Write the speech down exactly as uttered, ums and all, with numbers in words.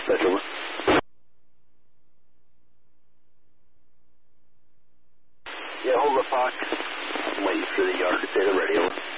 dispatch, over. Yeah, hold the Fox. I'm waiting for the yard to say the radio.